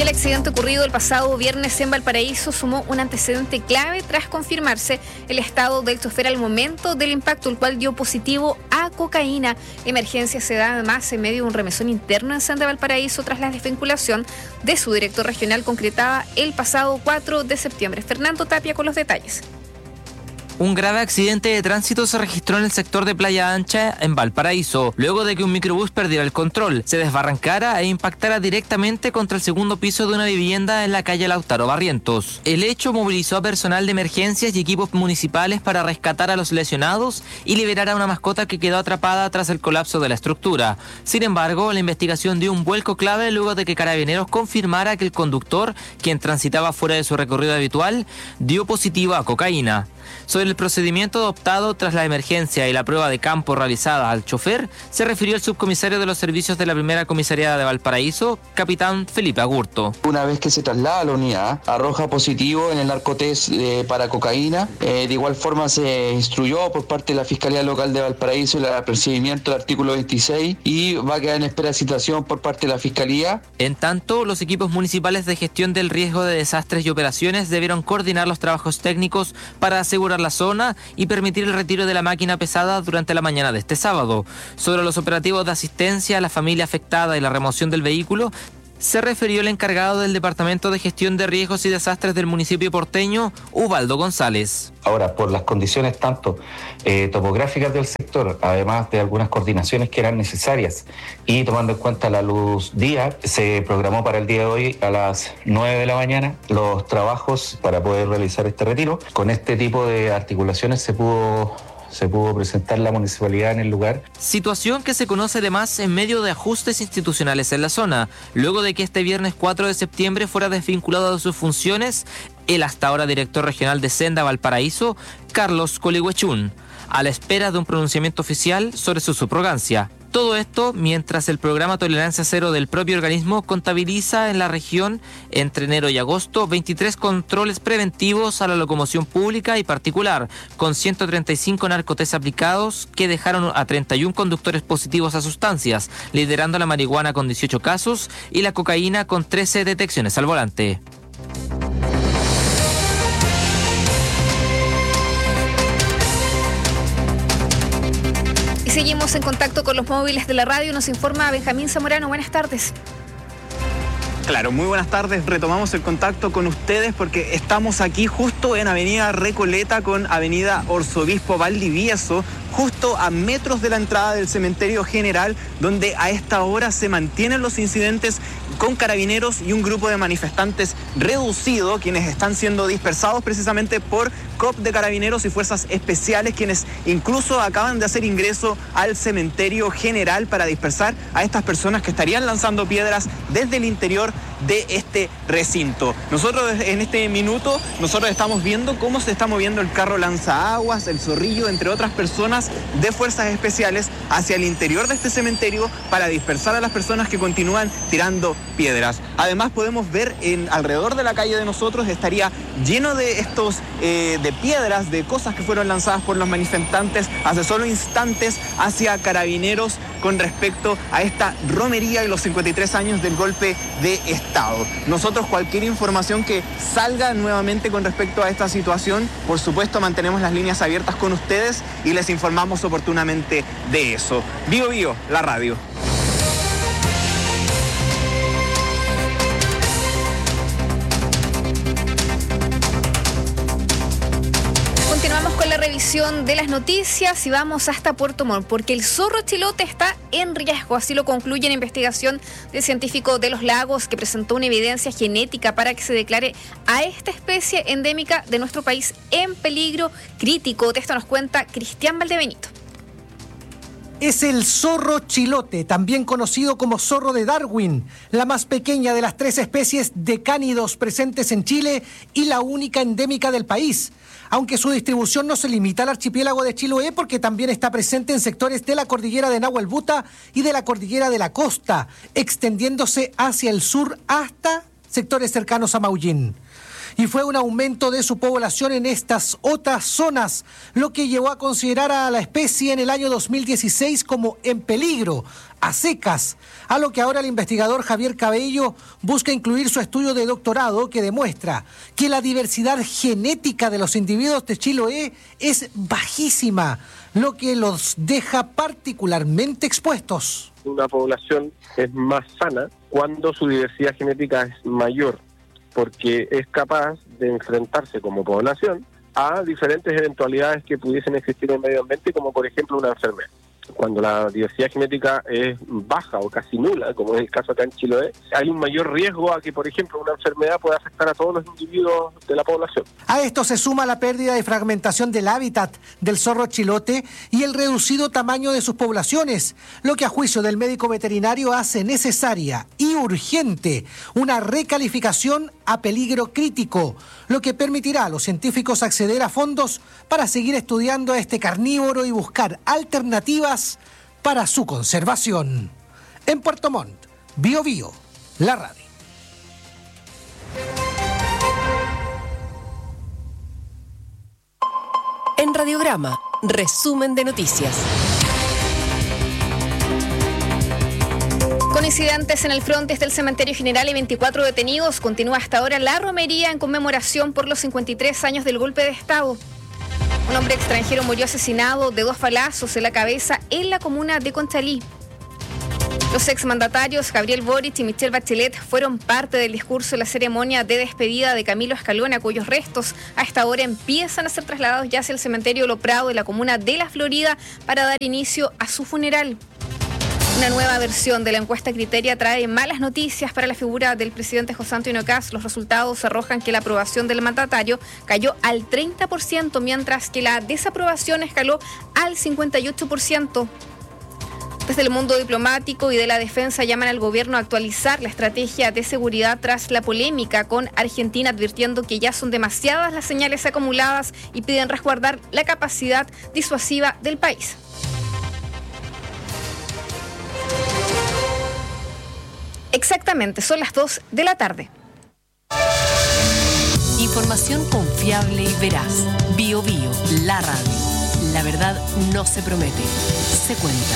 El accidente ocurrido el pasado viernes en Valparaíso sumó un antecedente clave tras confirmarse el estado del chofer al momento del impacto, el cual dio positivo a cocaína. La emergencia se da además en medio de un remesón interno en Senda Valparaíso tras la desvinculación de su director regional concretada el pasado 4 de septiembre. Fernando Tapia con los detalles. Un grave accidente de tránsito se registró en el sector de Playa Ancha, en Valparaíso, luego de que un microbús perdiera el control, se desbarrancara e impactara directamente contra el segundo piso de una vivienda en la calle Lautaro Barrientos. El hecho movilizó a personal de emergencias y equipos municipales para rescatar a los lesionados y liberar a una mascota que quedó atrapada tras el colapso de la estructura. Sin embargo, la investigación dio un vuelco clave luego de que Carabineros confirmara que el conductor, quien transitaba fuera de su recorrido habitual, dio positivo a cocaína. Sobre el procedimiento adoptado tras la emergencia y la prueba de campo realizada al chofer, se refirió el subcomisario de los servicios de la primera comisaría de Valparaíso, capitán Felipe Agurto. Una vez que se traslada a la unidad, arroja positivo en el narcotest para cocaína. De igual forma se instruyó por parte de la Fiscalía Local de Valparaíso el apercibimiento del artículo 26 y va a quedar en espera de citación por parte de la Fiscalía. En tanto, los equipos municipales de gestión del riesgo de desastres y operaciones debieron coordinar los trabajos técnicos para asegurar la zona y permitir el retiro de la máquina pesada durante la mañana de este sábado. Sobre los operativos de asistencia a la familia afectada y la remoción del vehículo, se refirió el encargado del Departamento de Gestión de Riesgos y Desastres del municipio porteño, Ubaldo González. Ahora, por las condiciones tanto topográficas del sector, además de algunas coordinaciones que eran necesarias y tomando en cuenta la luz día, se programó para el día de hoy a las 9 de la mañana los trabajos para poder realizar este retiro. Con este tipo de articulaciones se pudo presentar la municipalidad en el lugar. Situación que se conoce además en medio de ajustes institucionales en la zona, luego de que este viernes 4 de septiembre fuera desvinculado de sus funciones el hasta ahora director regional de Senda Valparaíso, Carlos Coligüechún, a la espera de un pronunciamiento oficial sobre su subrogancia. Todo esto mientras el programa Tolerancia Cero del propio organismo contabiliza en la región entre enero y agosto 23 controles preventivos a la locomoción pública y particular, con 135 narcotests aplicados que dejaron a 31 conductores positivos a sustancias, liderando la marihuana con 18 casos y la cocaína con 13 detecciones al volante. Y seguimos en contacto con los móviles de la radio. Nos informa Benjamín Zamorano. Buenas tardes. Claro, muy buenas tardes. Retomamos el contacto con ustedes porque estamos aquí justo en Avenida Recoleta con Avenida Arzobispo Valdivieso, justo a metros de la entrada del Cementerio General, donde a esta hora se mantienen los incidentes con Carabineros y un grupo de manifestantes reducido, quienes están siendo dispersados precisamente por COP de Carabineros y Fuerzas Especiales, quienes incluso acaban de hacer ingreso al Cementerio General para dispersar a estas personas que estarían lanzando piedras desde el interior de este recinto. Nosotros en este minuto, estamos viendo cómo se está moviendo el carro lanzaaguas, el Zorrillo, entre otras personas de Fuerzas Especiales hacia el interior de este cementerio para dispersar a las personas que continúan tirando piedras. Además podemos ver alrededor de la calle de nosotros estaría lleno de estos de piedras, de cosas que fueron lanzadas por los manifestantes hace solo instantes hacia Carabineros con respecto a esta romería y los 53 años del golpe de Estado. Nosotros cualquier información que salga nuevamente con respecto a esta situación, por supuesto mantenemos las líneas abiertas con ustedes y les informamos oportunamente de eso. Bio Bio, la radio. Continuamos con la revisión de las noticias y vamos hasta Puerto Montt, porque el zorro chilote está en riesgo. Así lo concluye la investigación del científico de los lagos, que presentó una evidencia genética para que se declare a esta especie endémica de nuestro país en peligro crítico. De esto nos cuenta Cristian Valdebenito. Es el zorro chilote, también conocido como zorro de Darwin, la más pequeña de las 3 especies de cánidos presentes en Chile y la única endémica del país. Aunque su distribución no se limita al archipiélago de Chiloé, porque también está presente en sectores de la cordillera de Nahuelbuta y de la cordillera de la Costa, extendiéndose hacia el sur hasta sectores cercanos a Maullín. y fue un aumento de su población en estas otras zonas, lo que llevó a considerar a la especie en el año 2016 como en peligro, a secas, a lo que ahora el investigador Javier Cabello busca incluir su estudio de doctorado que demuestra que la diversidad genética de los individuos de Chiloé es bajísima, lo que los deja particularmente expuestos. Una población es más sana cuando su diversidad genética es mayor, porque es capaz de enfrentarse como población a diferentes eventualidades que pudiesen existir en el medio ambiente, como por ejemplo una enfermedad. Cuando la diversidad genética es baja o casi nula, como es el caso acá en Chiloé, hay un mayor riesgo a que, por ejemplo, una enfermedad pueda afectar a todos los individuos de la población. A esto se suma la pérdida y fragmentación del hábitat del zorro chilote y el reducido tamaño de sus poblaciones, lo que a juicio del médico veterinario hace necesaria y urgente una recalificación a peligro crítico, lo que permitirá a los científicos acceder a fondos para seguir estudiando a este carnívoro y buscar alternativas para su conservación. En Puerto Montt, Bio Bio, la radio. En Radiograma, resumen de noticias. Con incidentes en el frontis del Cementerio General y 24 detenidos, continúa hasta ahora la romería en conmemoración por los 53 años del golpe de Estado. Un hombre extranjero murió asesinado de 2 balazos en la cabeza en la comuna de Conchalí. Los exmandatarios Gabriel Boric y Michelle Bachelet fueron parte del discurso de la ceremonia de despedida de Camilo Escalona, cuyos restos a esta hora empiezan a ser trasladados ya hacia el cementerio Lo Prado de la comuna de La Florida para dar inicio a su funeral. Una nueva versión de la encuesta Criteria trae malas noticias para la figura del presidente José Antonio Kast. Los resultados arrojan que la aprobación del mandatario cayó al 30%, mientras que la desaprobación escaló al 58%. Desde el mundo diplomático y de la defensa llaman al gobierno a actualizar la estrategia de seguridad tras la polémica con Argentina, advirtiendo que ya son demasiadas las señales acumuladas y piden resguardar la capacidad disuasiva del país. Exactamente, son las 2 de la tarde. Información confiable y veraz. Bio Bio, la radio. La verdad no se promete, se cuenta.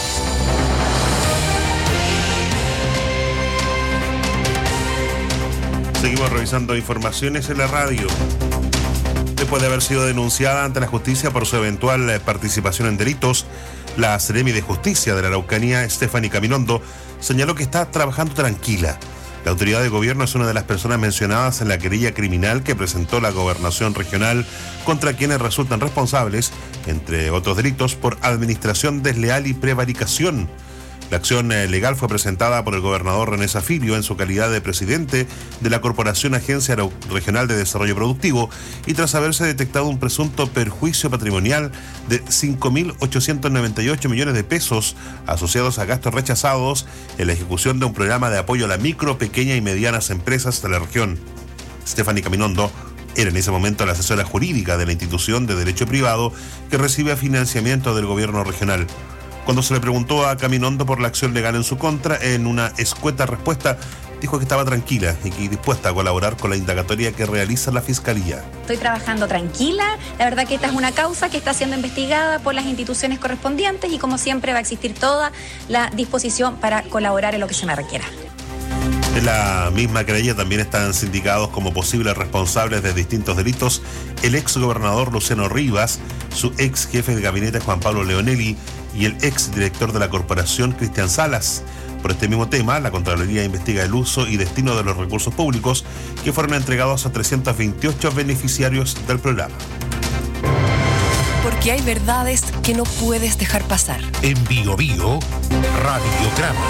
Seguimos revisando informaciones en la radio. Después de haber sido denunciada ante la justicia por su eventual participación en delitos, la Seremi de Justicia de la Araucanía, Stephanie Caminondo, señaló que está trabajando tranquila. La autoridad de gobierno es una de las personas mencionadas en la querella criminal que presentó la Gobernación Regional contra quienes resultan responsables, entre otros delitos, por administración desleal y prevaricación. La acción legal fue presentada por el gobernador René Zaffirio en su calidad de presidente de la Corporación Agencia Regional de Desarrollo Productivo y tras haberse detectado un presunto perjuicio patrimonial de 5.898 millones de pesos asociados a gastos rechazados en la ejecución de un programa de apoyo a la micro, pequeña y medianas empresas de la región. Stephanie Caminondo era en ese momento la asesora jurídica de la institución de derecho privado que recibe financiamiento del gobierno regional. Cuando se le preguntó a Caminondo por la acción legal en su contra, en una escueta respuesta, dijo que estaba tranquila y que dispuesta a colaborar con la indagatoria que realiza la Fiscalía. Estoy trabajando tranquila, la verdad que esta es una causa que está siendo investigada por las instituciones correspondientes y como siempre va a existir toda la disposición para colaborar en lo que se me requiera. En la misma querella también están sindicados como posibles responsables de distintos delitos el ex gobernador Luciano Rivas, su ex jefe de gabinete Juan Pablo Leonelli y el ex director de la corporación Cristian Salas. Por este mismo tema, la Contraloría investiga el uso y destino de los recursos públicos que fueron entregados a 328 beneficiarios del programa. Porque hay verdades que no puedes dejar pasar. En Bio Bio, Radiograma.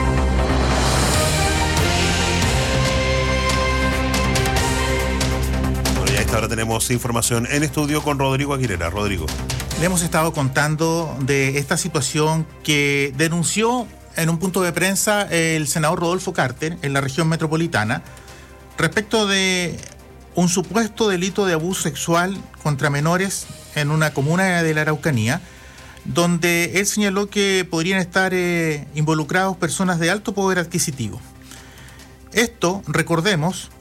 Ahora tenemos información en estudio con Rodrigo Aguilera. Rodrigo. Le hemos estado contando de esta situación que denunció en un punto de prensa el senador Rodolfo Carter en la región metropolitana respecto de un supuesto delito de abuso sexual contra menores en una comuna de la Araucanía, donde él señaló que podrían estar involucrados personas de alto poder adquisitivo. Esto, recordemos,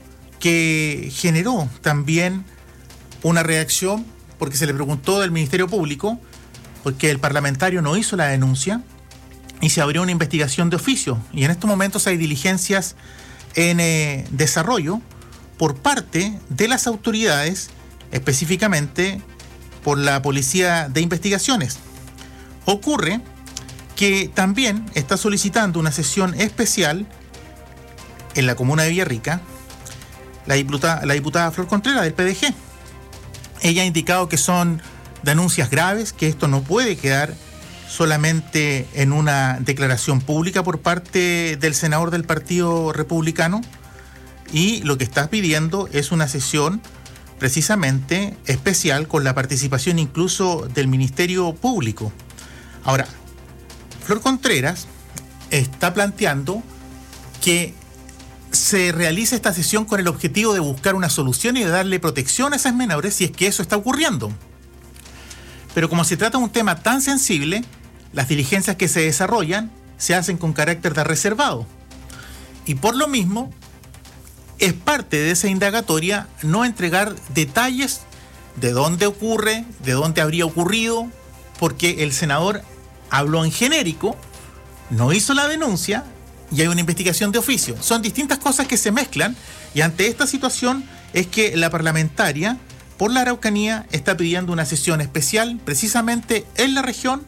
que generó también una reacción, porque se le preguntó del Ministerio Público, porque el parlamentario no hizo la denuncia y se abrió una investigación de oficio. Y en estos momentos hay diligencias en desarrollo por parte de las autoridades, específicamente por la Policía de Investigaciones. Ocurre que también está solicitando una sesión especial en la comuna de Villarrica la diputada Flor Contreras del PDG. Ella ha indicado que son denuncias graves, que esto no puede quedar solamente en una declaración pública por parte del senador del Partido Republicano, y lo que está pidiendo es una sesión precisamente especial con la participación incluso del Ministerio Público. Ahora, Flor Contreras está planteando que se realice esta sesión con el objetivo de buscar una solución y de darle protección a esas menores si es que eso está ocurriendo. Pero como se trata de un tema tan sensible, las diligencias que se desarrollan se hacen con carácter de reservado. Y por lo mismo, es parte de esa indagatoria no entregar detalles de dónde ocurre, de dónde habría ocurrido, porque el senador habló en genérico, no hizo la denuncia y hay una investigación de oficio. Son distintas cosas que se mezclan, y ante esta situación es que la parlamentaria por la Araucanía está pidiendo una sesión especial precisamente en la región,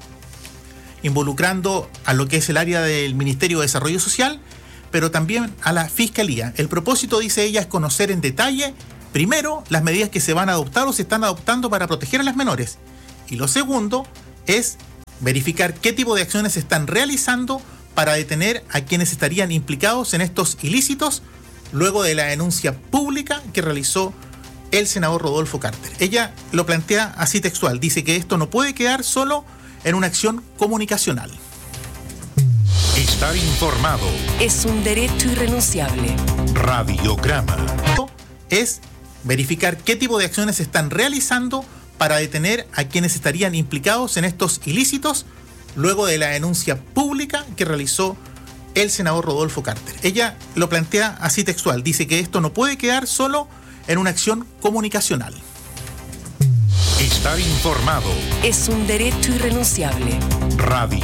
involucrando a lo que es el área del Ministerio de Desarrollo Social, pero también a la Fiscalía. El propósito, dice ella, es conocer en detalle, primero, las medidas que se van a adoptar o se están adoptando para proteger a las menores. Y lo segundo es verificar qué tipo de acciones se están realizando para detener a quienes estarían implicados en estos ilícitos luego de la denuncia pública que realizó el senador Rodolfo Carter. Ella lo plantea así textual, dice que esto no puede quedar solo en una acción comunicacional. Estar informado es un derecho irrenunciable. Radiograma es verificar qué tipo de acciones se están realizando para detener a quienes estarían implicados en estos ilícitos luego de la denuncia pública que realizó el senador Rodolfo Carter. Ella lo plantea así textual, dice que esto no puede quedar solo en una acción comunicacional. Estar informado es un derecho irrenunciable. Radio